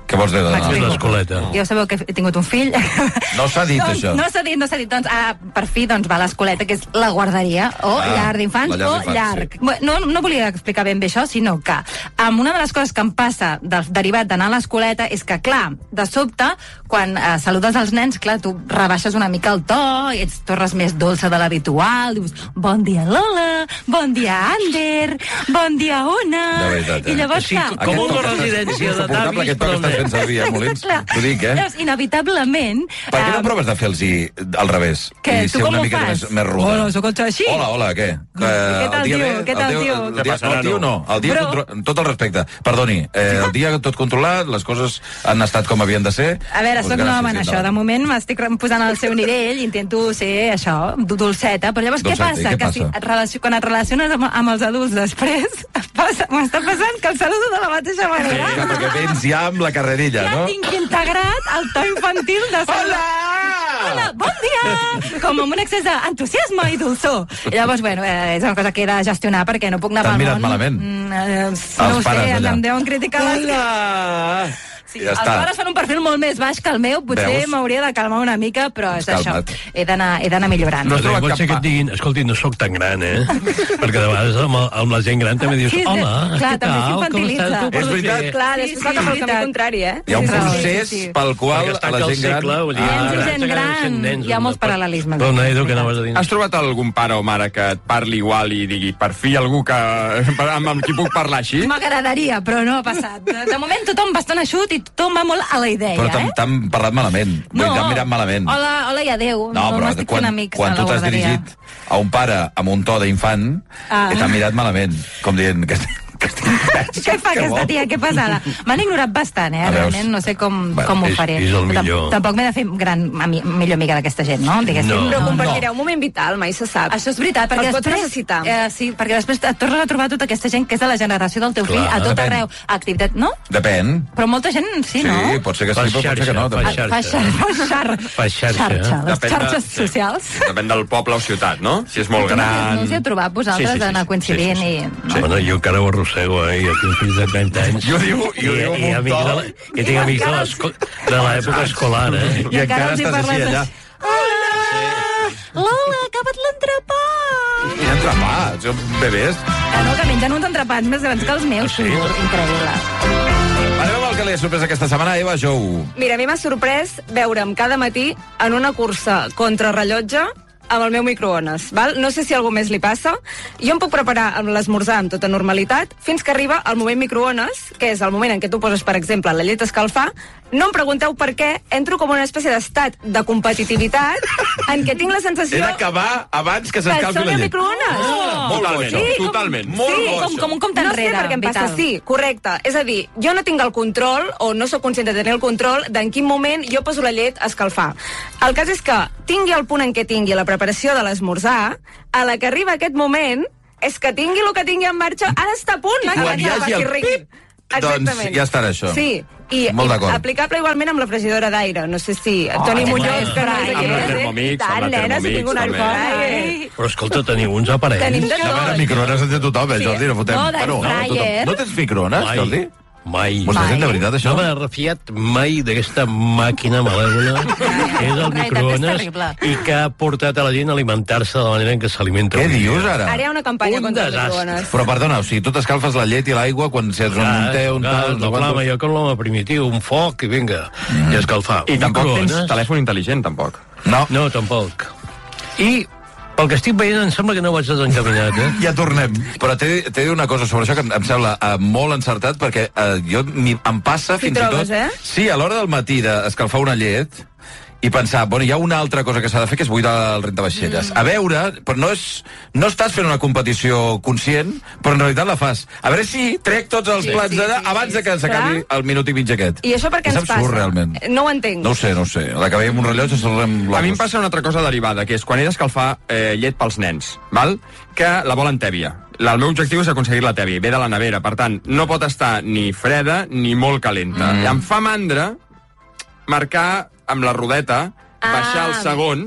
Què vols dir d'anar? M'explico. L'escoleta. Jo sabeu que he tingut un fill. No s'ha dit, doncs, això. No s'ha dit, no s'ha dit. Doncs, ah, per fi, doncs, va a l'escoleta, que és la guarderia, o Ah, llar d'infants, la llar o d'infants, llarg. sí. Bé, No, no volia explicar ben bé això, sinó que um, una de les coses que em passa del, derivat d'anar a l'escoleta és que, clar, de sobte, quan eh, saludes els nens, clar, tu rebaixes una mica el to, i ets tornes més dolça de l'habitual, dius, bon dia Lola, bon dia Ander, bon dia Ona. De veritat, eh? I llavors, Sí, clar, com una residència de Insuportable d'avis, aquest to que però estàs fent servir, eh, Molins? Clar. T'ho dic, eh? Llavors, inevitablement... Per què no eh, proves de fer-los al revés? Què? I Tu ser com una ho mica fas? més, més ruda. Hola, sóc el Xaxi. Hola, hola, què? Que, Què tal, el dia tio? bé, Què tal, el dia, tio? El Què dia, passa, el tio nano? no, el dia Però- contro... tot el respecte. Perdoni, eh, el dia tot controlat, les coses han estat com havien de ser. A veure, Doncs soc gràcies, nova en i això. endavant. De moment m'estic posant al seu nivell, intento ser això, dolceta, però llavors Dolceta, què i passa? què Que si passa? et relacio... quan et relaciones amb, amb els adults després, passa... m'està passant que el saludo de la mateixa manera. Clar, perquè vens ja amb la carrerilla, Ja no? tinc integrat el to infantil de saludar. Hola, bon dia! Com amb un excés d'entusiasme i dolçor. I llavors, bueno, eh, és una cosa que he de gestionar perquè no puc anar T'han pel mirat món. malament? Mm, eh, Els no ho sé, pares, allà. em deuen criticar les... Hola! Sí, Ja els està. pares fan un perfil molt més baix que el meu, potser Veus? m'hauria de calmar una mica, però és Calma't. això. He d'anar he d'anar millorant. No pot ser que et diguin, escolti, no sóc tan gran, eh? Perquè de vegades amb, el- amb la gent gran també dius, Sí, sí, hola, clar, què també tal? Com s'infantilitza. estàs? Tu És portes veritat. bé?" Clar, Sí, després sí, va cap al veritat. camí contrari, eh? Hi ha un Sí, sí, procés sí, sí. pel qual Perquè a està la aquí al gent gran... segle, vull dir, Nens i ara gent s'acaben gran, sent nens, hi ha no? molts paral·lelismes. Però, Naido, que anaves a dir? Has trobat algun pare o mare que et parli igual i digui, per fi algú que amb, amb qui puc parlar així? M'agradaria, però no ha passat. De, de moment tothom va estar eixut i tothom va molt a la idea, Però t'han eh? t'han parlat malament. Vull dir, t'han mirat malament. Hola, hola i adéu. No, però m'estic quan, fent amics quan a la tu t'has guarderia. dirigit a un pare amb un to d'infant, Ah. t'han mirat malament, com dient que, que estic... Què fa aquesta tia? Què passada? M'han ignorat bastant, eh? A veus. Realment no sé com, Bueno, com ho és- faré. és el Però tam- millor. Tampoc m'he de fer gran, ami, millor amiga d'aquesta gent, no? Diguéssim. No. Però no, compartireu un moment vital, mai se sap. Això és veritat, perquè Els pots després... necessitar. Eh, sí, perquè després et tornes a trobar tota aquesta gent que és de la generació del teu Clar, fill a tot depèn. arreu. Activitat, no? Depèn. Però molta gent sí, Sí, no? pot ser que sí, Fa però pot ser que no. xarxa, també. fa xarxa. Fa xar, fa xar, Fa xarxa. xarxa, les Depèn de- xarxes sí. socials. Depèn del poble o ciutat, no? Si és molt Tu no us- gran... No us hi heu trobat vosaltres Sí, sí, sí, d'anar sí. coincidint Sí, sí, sí. i... Sí. Bueno, jo encara ho arrossego, eh? Jo tinc fills de trenta anys. Jo diu- jo I, diu i, amb un amics to. de la, i tinc amics de l'esco- de l'època escolar, eh? I encara els hi estàs així parles allà. així. Hola! Lola, acaba't l'entrepà! I entrepà, són bebès. Ah, no, que mengen uns entrepans més grans que els meus. Ah, sí? Increïble. Anem amb el que li ha sorprès aquesta setmana, Eva Jou. Mira, a mi m'ha sorprès veure'm cada matí en una cursa contra rellotge amb el meu microones, val? No sé si a algú més li passa. Jo em puc preparar amb l'esmorzar amb tota normalitat fins que arriba el moment microones, que és el moment en què tu poses, per exemple, la llet a escalfar. No em pregunteu per què, entro com una espècie d'estat de competitivitat en què tinc la sensació... He d'acabar abans que s'escalfi som la el llet. microones. Oh, molt Sí, boig, com- totalment. Molt sí, boig. Com, com un compte no sé enrere, per què em passa, vital. sí, correcte. És a dir, jo no tinc el control, o no sóc conscient de tenir el control, d'en quin moment jo poso la llet a escalfar. El cas és que tingui el punt en què tingui la preparació de l'esmorzar, a la que arriba aquest moment, és que tingui el que tingui en marxa, ha d'estar a punt. I quan hi hagi el pip, doncs ja estarà això. Sí, i, Molt i d'acord. aplicable igualment amb la fregidora d'aire. No sé si Oh, Toni amb Muñoz, la que no és Amb aquí, la eh? Thermomix, amb Tant, la nena, si Thermomix, tinc un també. airfryer. Però escolta, teniu uns aparells. Tenim de A veure, tot. microones en té tothom, eh, Sí. Jordi, no fotem. No, d'air fryer. No tens microones, Mai. Jordi? Mai. Vostè sent de veritat, això? No m'he refiat mai d'aquesta màquina malèvola que és el La veritat és microones terrible. i que ha portat a la gent a alimentar-se de la manera en què s'alimenta. Què avui dia. dius, ara? Ara hi ha una campanya Un contra els desastre. microones. Però perdona, o sigui, tu t'escalfes la llet i l'aigua quan si ets un Clar, té, un clar, tal... no, clar, quantos- jo com l'home primitiu, un foc i vinga, mm. i escalfar. I tampoc tens Microones? telèfon intel·ligent, tampoc. No, No, tampoc. I pel que estic veient em sembla que no vaig desencaminat, eh? ja tornem. Però t'he t'he de dir una cosa sobre això que em, em sembla uh, molt encertat, perquè uh, jo mi, em passa T'hi fins trobes, i tot... eh? Sí, a l'hora del matí d'escalfar una llet i pensar, bueno, hi ha una altra cosa que s'ha de fer, que és buidar el rentavaixelles. Mm. A veure, però no és... No estàs fent una competició conscient, però en realitat la fas. A veure si trec tots els Sí, plats sí, d'allà sí, abans sí, de que sí. s'acabi el minut i mig aquest. I això per què és ens passa? absurd, realment. No ho entenc. No ho sé, no ho sé. A la que veiem un rellotge saludem A mi em passa una altra cosa derivada, que és quan he d'escalfar eh, llet pels nens, val? Que la volen tèbia. La, el meu objectiu és aconseguir-la tèbia, ve de la nevera, per tant, no pot estar ni freda ni molt calenta. Mm. I em fa mandra marcar amb la rodeta, Ah. baixar els segons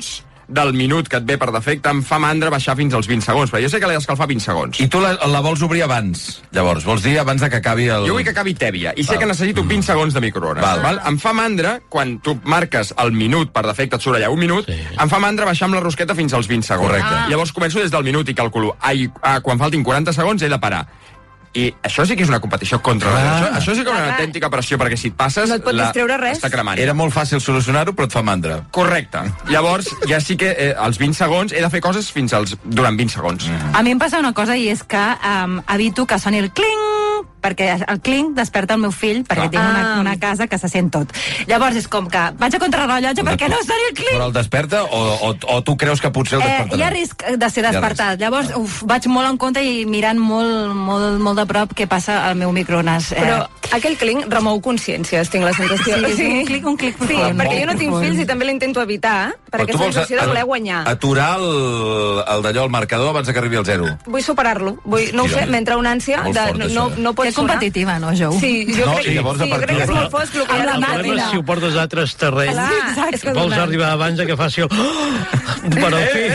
del minut que et ve per defecte, em fa mandra baixar fins als vint segons, però jo sé que l'he d'escalfar vint segons. I tu la, la vols obrir abans, llavors? Vols dir abans de que acabi el... Jo vull que acabi tèbia, i sé Val. que necessito vint segons de microones. Val. Val? Em fa mandra, quan tu marques el minut, per defecte et surt allà un minut, sí. em fa mandra baixar amb la rosqueta fins als vint segons. Correcte. Ah. Llavors començo des del minut i calculo, ai, ah, quan faltin quaranta segons he de parar. I això sí que és una competició contra ah. això, això sí que és una autèntica pressió, perquè si et passes... No et pot la... distreure res. Està cremant. Era molt fàcil solucionar-ho, però et fa mandra. Correcte. Llavors, ja sí que eh, als vint segons he de fer coses fins als... durant vint segons. Mm. A mi em passa una cosa, i és que um, evito que soni el cling, perquè el cling desperta el meu fill, perquè Clar. tinc una, Ah. una casa que se sent tot. Llavors és com que vaig a contrarrellotge perquè no soni el cling. Però el desperta o, o, o tu creus que potser el Eh, despertarà? hi ha risc de ser despertat. Llavors, uf, vaig molt en compte i mirant molt, molt, molt de prop què passa al meu microones. Eh, Però aquell clinc remou consciències, tinc la sensació. Sí, és un clic, un clic Sí, profund. perquè jo no tinc fills i també l'intento evitar, per Però tu aquesta vols sensació de a- voler guanyar. aturar el, el d'allò, el marcador, abans que arribi al zero. Vull superar-lo. Vull, no ho Hòstia, sé, m'entra una ànsia molt de fort, no, això, no, eh? no pot Que competitiva, no, Jo? Sí, jo No, crec, i llavors, a sí, jo partir crec que és de- molt fosc el que Amb hi ha la al El problema màquina. és si ho portes a altres terrenys. Clar, és que Vols donar. arribar abans de que faci el... Per al fi.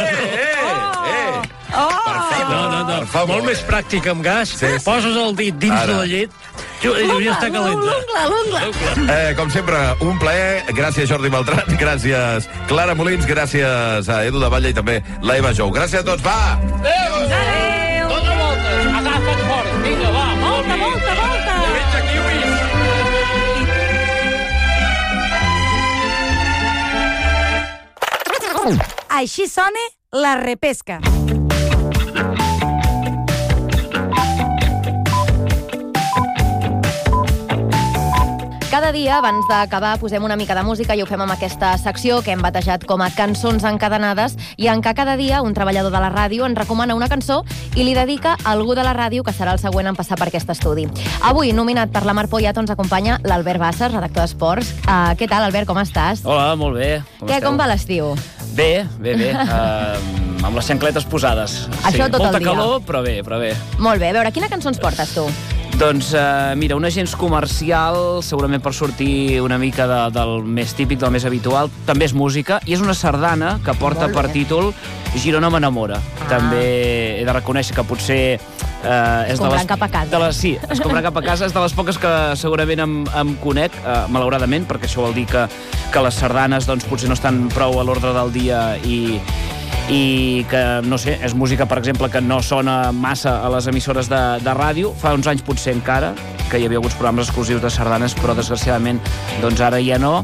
No, no, no. Molt més pràctic amb gas. Sí, sí. Poses el dit dins Ara. de la llet i ja està calenta. Eh, com sempre, un plaer. Gràcies, Jordi Beltran. Gràcies, Clara Molins. Gràcies a Edu de Batlle i també la Eva Jou. Gràcies a tots. Va! Adéu! Adéu! Dóna voltes. Agafa't fort. Vinga, va. Volta, volta, volta. Menja kiwis! Així sona la repesca. Cada dia, abans d'acabar, posem una mica de música i ho fem amb aquesta secció que hem batejat com a cançons encadenades i en què cada dia un treballador de la ràdio ens recomana una cançó i li dedica a algú de la ràdio que serà el següent en passar per aquest estudi. Avui, nominat per la Mar Poyato, ens acompanya l'Albert Bassas, redactor d'Esports. Uh, què tal, Albert, com estàs? Hola, molt bé. Com Què, esteu? com va l'estiu? Bé, bé, bé. Uh, amb les xancletes posades. Això tot molta el dia. calor, però bé, però bé. Molt bé, a veure, quina cançó ens portes tu? Doncs, uh, mira, un agent comercial, segurament per sortir una mica de, del més típic, del més habitual, també és música, i és una sardana que porta per títol Girona m'enamora. Ah. També he de reconèixer que potser... Uh, és de les, cap a casa. De les, sí, es compran cap a casa. És de les poques que segurament em, em conec, uh, malauradament, perquè això vol dir que, que les sardanes doncs, potser no estan prou a l'ordre del dia i, i que, no sé, és música, per exemple, que no sona massa a les emissores de, de ràdio. Fa uns anys potser encara, que hi havia alguns programes exclusius de sardanes, però desgraciadament doncs ara ja no.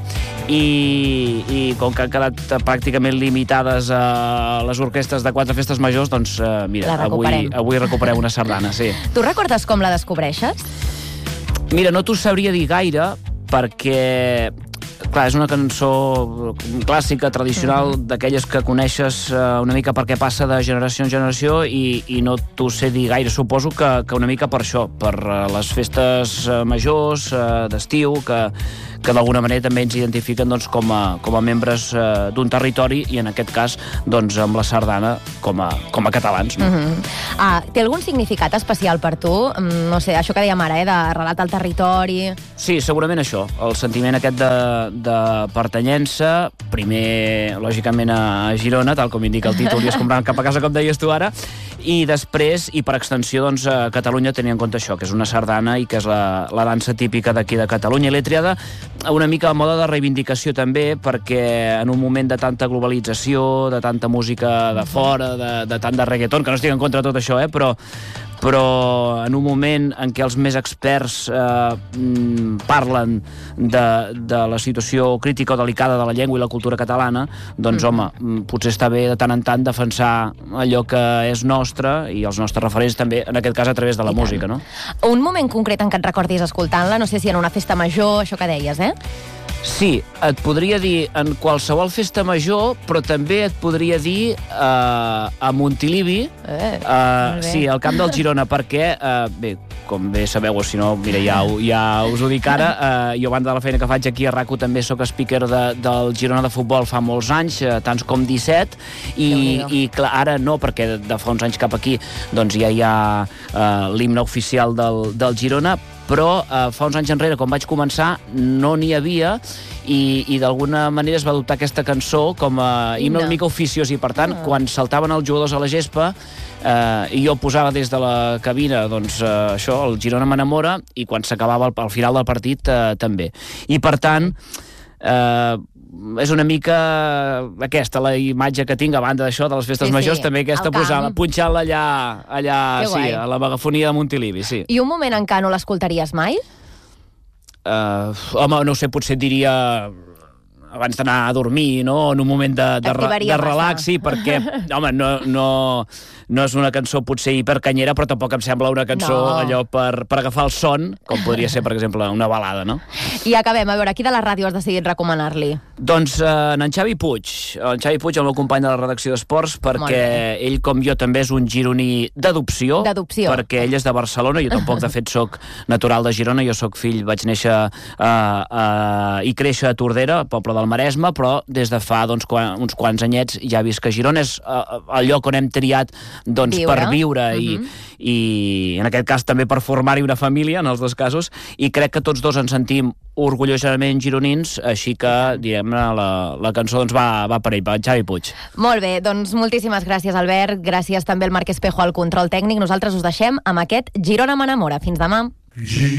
I, i com que han quedat pràcticament limitades a les orquestres de quatre festes majors, doncs uh, mira, La avui, recuperem. avui recuperem una sardana, sí. Tu recordes com la descobreixes? Mira, no t'ho sabria dir gaire, perquè clar, és una cançó clàssica, tradicional, mm-hmm. d'aquelles que coneixes uh, una mica perquè passa de generació en generació i, i no t'ho sé dir gaire. Suposo que, que una mica per això, per uh, les festes uh, majors, uh, d'estiu, que, que d'alguna manera també ens identifiquen doncs, com, a, com a membres uh, d'un territori i en aquest cas doncs, amb la sardana com a, com a catalans. No? Mm-hmm. Ah, té algun significat especial per tu? Mm, no sé, això que dèiem ara, eh, de relat al territori... Sí, segurament això, el sentiment aquest de, de pertanyença, primer, lògicament, a Girona, tal com indica el títol, i es compraven cap a casa, com deies tu ara, i després, i per extensió, doncs, a Catalunya, tenint en compte això, que és una sardana i que és la, la dansa típica d'aquí de Catalunya. I l'he triada una mica a moda de reivindicació també, perquè en un moment de tanta globalització, de tanta música de fora, de, de tant de reggaeton, que no estic en contra de tot això, eh, però però en un moment en què els més experts eh, parlen de, de la situació crítica o delicada de la llengua i la cultura catalana, doncs, mm. home, potser està bé de tant en tant defensar allò que és nostre i els nostres referents també, en aquest cas, a través de la música, no? Un moment concret en què et recordis escoltant-la, no sé si en una festa major, això que deies, eh? Sí, et podria dir en qualsevol festa major, però també et podria dir eh, a Montilivi, eh, eh, sí, al camp del Girona, perquè, eh, bé, com bé sabeu, o si no, mira, ja, ja us ho dic ara, eh, jo, a banda de la feina que faig aquí a RAC u, també sóc speaker de, del Girona de futbol fa molts anys, eh, tants com disset, i, i clar, ara no, perquè de, de fa uns anys cap aquí doncs ja hi ha eh, l'himne oficial del, del Girona, però eh, fa uns anys enrere, quan vaig començar, no n'hi havia, i, i d'alguna manera es va adoptar aquesta cançó com a himne una mica oficiós, i per tant, mm. quan saltaven els jugadors a la gespa, eh, i jo posava des de la cabina, doncs, eh, això, el Girona m'enamora, i quan s'acabava al, al final del partit, eh, també. I per tant, eh, és una mica aquesta la imatge que tinc a banda d'això, de les festes Sí, sí, majors, també aquesta posada, punxant-la allà, allà Que sí, guai. a la megafonia de Montilivi, sí. I un moment en què no l'escoltaries mai? Uh, home, no ho sé, potser et diria abans d'anar a dormir, no? En un moment de, de, re, T'activaria de relax, massa. sí, perquè, home, no, no, no és una cançó potser hipercanyera, però tampoc em sembla una cançó No. allò per, per agafar el son, com podria ser, per exemple, una balada, no? I acabem, a veure, qui de la ràdio has decidit recomanar-li? Doncs eh, en Xavi Puig, en Xavi Puig, el meu company de la redacció d'Esports, Molt perquè bé. ell, com jo, també és un gironí d'adopció. D'adopció. Perquè ell és de Barcelona, jo tampoc, de fet, sóc natural de Girona, jo sóc fill, vaig néixer uh, uh, i créixer a Tordera, poble del Maresme, però des de fa doncs, quan, uns quants anyets ja visc a Girona. És uh, el lloc on hem triat doncs, Viure. per viure i, Mhm. i, en aquest cas, també per formar-hi una família, en els dos casos, i crec que tots dos ens sentim orgullosament gironins, així que, diguem-ne, la, la cançó doncs, va, va per ell, per Xavi Puig. Molt bé, doncs moltíssimes gràcies, Albert. Gràcies també al Marc Espejo al control tècnic. Nosaltres us deixem amb aquest Girona m'enamora. Fins demà.